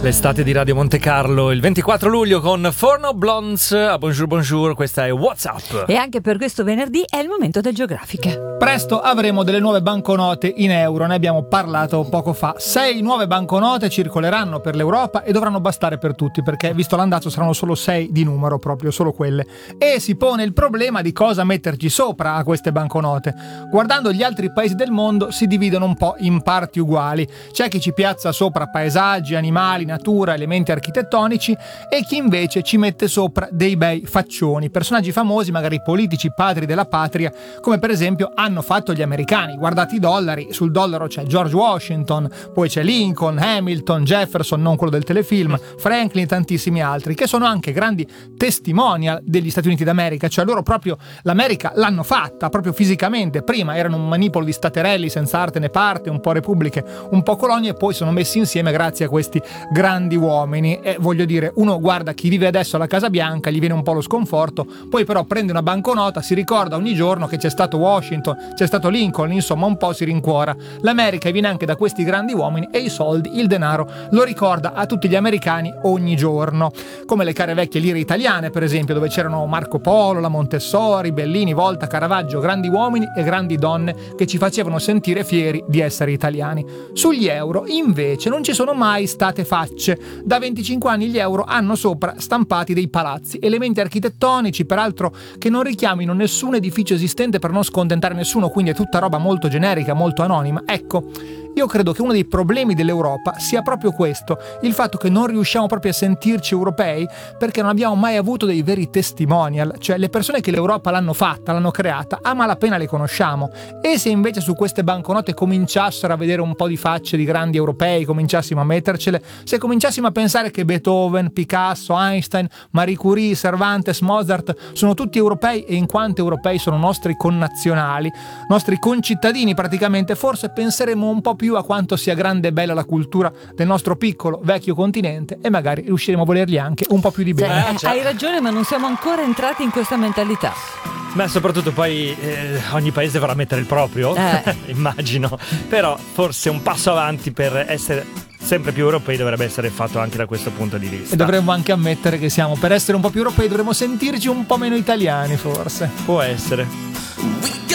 L'estate di Radio Monte Carlo il 24 luglio con Forno Blondes a Bonjour Bonjour, questa è WhatsApp. E anche per questo venerdì è il momento del Geografiche. Presto avremo delle nuove banconote in euro, ne abbiamo parlato poco fa. 6 nuove banconote circoleranno per l'Europa e dovranno bastare per tutti, perché visto l'andazzo saranno solo 6 di numero, proprio solo quelle. E si pone il problema di cosa metterci sopra a queste banconote. Guardando gli altri paesi del mondo si dividono un po' in parti uguali. C'è chi ci piazza sopra paesaggi, animali, natura, elementi architettonici, e chi invece ci mette sopra dei bei faccioni, personaggi famosi, magari politici, padri della patria, come per esempio hanno fatto gli americani. Guardate i dollari, sul dollaro c'è George Washington, poi c'è Lincoln, Hamilton, Jefferson, non quello del telefilm, Franklin e tantissimi altri, che sono anche grandi testimonial degli Stati Uniti d'America, cioè loro proprio l'America l'hanno fatta, proprio fisicamente. Prima erano un manipolo di staterelli senza arte né parte, un po' repubbliche, un po' colonie, e poi sono messi insieme grazie a questi grandi uomini. E voglio dire, uno guarda chi vive adesso alla Casa Bianca, gli viene un po' lo sconforto, poi però prende una banconota, si ricorda ogni giorno che c'è stato Washington, c'è stato Lincoln, insomma un po' si rincuora. L'America viene anche da questi grandi uomini e i soldi, il denaro, lo ricorda a tutti gli americani ogni giorno. Come le care vecchie lire italiane, per esempio, dove c'erano Marco Polo, la Montessori, Bellini, Volta, Caravaggio, grandi uomini e grandi donne che ci facevano sentire fieri di essere italiani. Sugli euro, invece, non ci sono mai state facce. Da 25 anni gli euro hanno sopra stampati dei palazzi, elementi architettonici, peraltro che non richiamino nessun edificio esistente per non scontentare nessuno, quindi è tutta roba molto generica, molto anonima. Ecco, io credo che uno dei problemi dell'Europa sia proprio questo, il fatto che non riusciamo proprio a sentirci europei perché non abbiamo mai avuto dei veri testimonial, cioè le persone che l'Europa l'hanno fatta, l'hanno creata, a malapena le conosciamo. E se invece su queste banconote cominciassero a vedere un po' di facce di grandi europei, cominciassimo a mettercele, se cominciassimo a pensare che Beethoven, Picasso, Einstein, Marie Curie, Cervantes, Mozart sono tutti europei, e in quanto europei sono nostri connazionali, nostri concittadini praticamente, forse penseremo un po' più a quanto sia grande e bella la cultura del nostro piccolo vecchio continente, e magari riusciremo a volerli anche un po' più di bene. Certo. Hai ragione, ma non siamo ancora entrati in questa mentalità. Ma soprattutto poi ogni paese dovrà mettere il proprio, immagino, però forse un passo avanti per essere sempre più europei dovrebbe essere fatto anche da questo punto di vista. E dovremmo anche ammettere che per essere un po' più europei dovremmo sentirci un po' meno italiani, forse. Può essere.